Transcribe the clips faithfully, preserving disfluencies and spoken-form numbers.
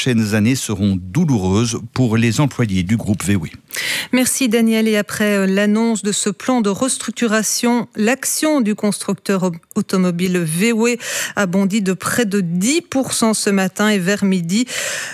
prochaines années seront douloureuses pour les employés du groupe V W. Merci Daniel. Et après l'annonce de ce plan de restructuration, l'action du constructeur automobile V W a bondi de près de dix pour cent ce matin et vers midi,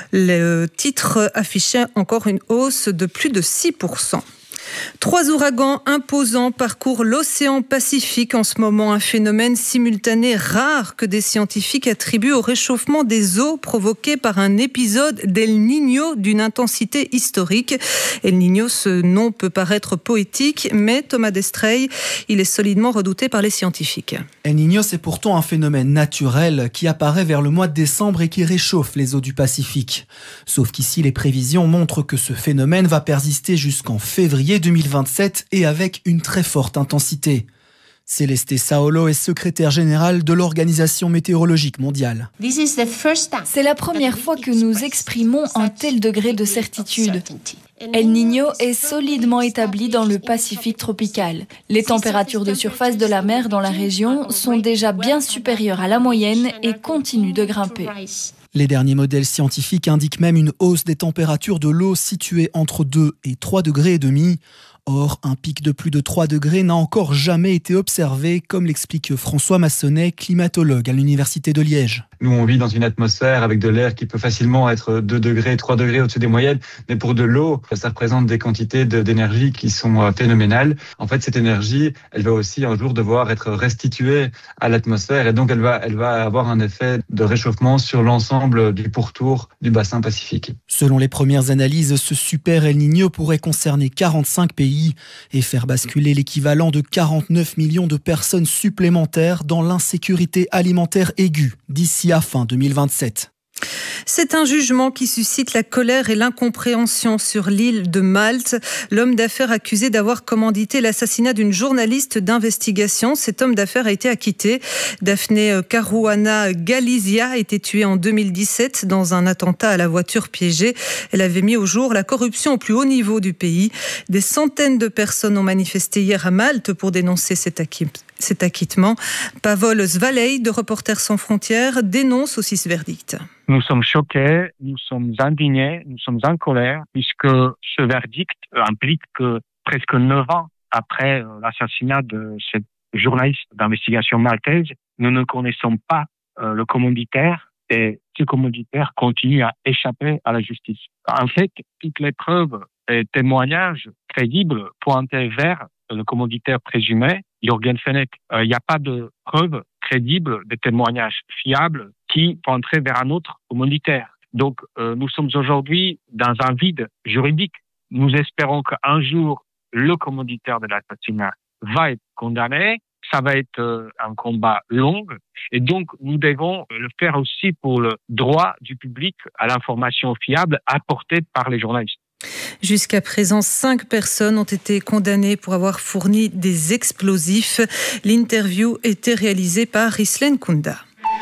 le titre affichait encore une hausse de plus de six pour cent. Trois ouragans imposants parcourent l'océan Pacifique en ce moment, un phénomène simultané rare que des scientifiques attribuent au réchauffement des eaux provoqué par un épisode d'El Niño d'une intensité historique. El Niño, ce nom peut paraître poétique, mais Thomas Destrey, il est solidement redouté par les scientifiques. El Niño, c'est pourtant un phénomène naturel qui apparaît vers le mois de décembre et qui réchauffe les eaux du Pacifique. Sauf qu'ici, les prévisions montrent que ce phénomène va persister jusqu'en février deux mille vingt-sept et avec une très forte intensité. Céleste Saolo est secrétaire générale de l'Organisation météorologique mondiale. C'est la première fois que nous exprimons un tel degré de certitude. El Niño est solidement établi dans le Pacifique tropical. Les températures de surface de la mer dans la région sont déjà bien supérieures à la moyenne et continuent de grimper. Les derniers modèles scientifiques indiquent même une hausse des températures de l'eau située entre deux et trois degrés et demi. Or, un pic de plus de trois degrés n'a encore jamais été observé, comme l'explique François Massonnet, climatologue à l'Université de Liège. Nous, on vit dans une atmosphère avec de l'air qui peut facilement être deux degrés, trois degrés au-dessus des moyennes. Mais pour de l'eau, ça représente des quantités de, d'énergie qui sont phénoménales. En fait, cette énergie, elle va aussi un jour devoir être restituée à l'atmosphère. Et donc, elle va, elle va avoir un effet de réchauffement sur l'ensemble du pourtour du bassin pacifique. Selon les premières analyses, ce super El Niño pourrait concerner quarante-cinq pays et faire basculer l'équivalent de quarante-neuf millions de personnes supplémentaires dans l'insécurité alimentaire aiguë d'ici à fin deux mille vingt-sept. C'est un jugement qui suscite la colère et l'incompréhension sur l'île de Malte. L'homme d'affaires accusé d'avoir commandité l'assassinat d'une journaliste d'investigation, cet homme d'affaires a été acquitté. Daphne Caruana Galizia a été tuée en deux mille dix-sept dans un attentat à la voiture piégée. Elle avait mis au jour la corruption au plus haut niveau du pays. Des centaines de personnes ont manifesté hier à Malte pour dénoncer cet acquittement. Cet acquittement. Pavol Svalej de Reporters sans frontières dénonce aussi ce verdict. Nous sommes choqués, nous sommes indignés, nous sommes en colère, puisque ce verdict implique que presque neuf ans après l'assassinat de cette journaliste d'investigation maltaise, nous ne connaissons pas le commanditaire et ce commanditaire continue à échapper à la justice. En fait, toutes les preuves et témoignages crédibles pointaient vers le commanditaire présumé, Jürgen Fenech. Il n'y a pas de preuves crédibles, de témoignages fiables qui pointeraient vers un autre commanditaire. Donc, euh, nous sommes aujourd'hui dans un vide juridique. Nous espérons qu'un jour, le commanditaire de l'assassinat va être condamné. Ça va être euh, un combat long. Et donc, nous devons le faire aussi pour le droit du public à l'information fiable apportée par les journalistes. Jusqu'à présent, cinq personnes ont été condamnées pour avoir fourni des explosifs. L'interview était réalisée par Rislen Kunda.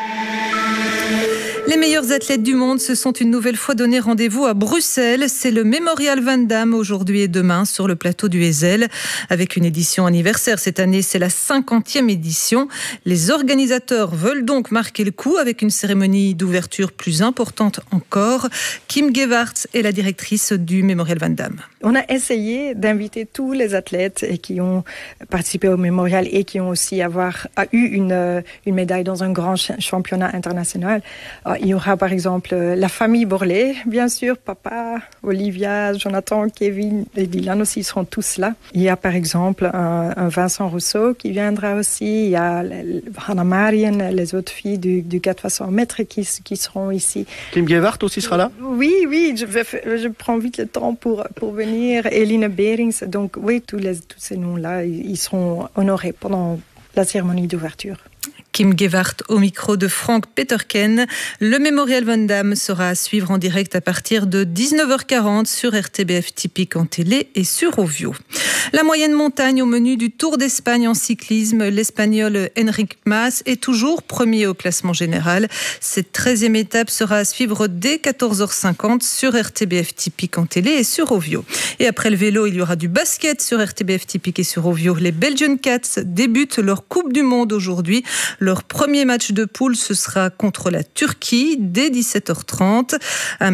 Les meilleurs athlètes du monde se sont une nouvelle fois donné rendez-vous à Bruxelles. C'est le Mémorial Van Damme aujourd'hui et demain sur le plateau du Heysel. Avec une édition anniversaire cette année, c'est la cinquantième édition. Les organisateurs veulent donc marquer le coup avec une cérémonie d'ouverture plus importante encore. Kim Gevaert est la directrice du Mémorial Van Damme. On a essayé d'inviter tous les athlètes qui ont participé au Mémorial et qui ont aussi avoir, a eu une, une médaille dans un grand championnat international. Il y aura par exemple la famille Borlée, bien sûr, papa, Olivia, Jonathan, Kevin et Dylan aussi seront tous là. Il y a par exemple un, un Vincent Rousseau qui viendra aussi. Il y a Hannah Marien, les autres filles du, du quatre cents mètres qui, qui seront ici. Kim Gevaert aussi sera là? Oui, oui, je, vais, je prends vite le temps pour, pour venir. Eline Berings, donc oui, tous, les, tous ces noms-là, ils seront honorés pendant la cérémonie d'ouverture. Kim Gevaert au micro de Frank Peterken. Le Mémorial Van Damme sera à suivre en direct à partir de dix-neuf heures quarante sur R T B F Typique en télé et sur Ovio. La moyenne montagne au menu du Tour d'Espagne en cyclisme. L'Espagnol Enric Mas est toujours premier au classement général. Cette treizième étape sera à suivre dès quatorze heures cinquante sur R T B F Typique en télé et sur Ovio. Et après le vélo, il y aura du basket sur R T B F Typique et sur Ovio. Les Belgian Cats débutent leur Coupe du Monde aujourd'hui. Leur premier match de poule, ce sera contre la Turquie dès dix-sept heures trente.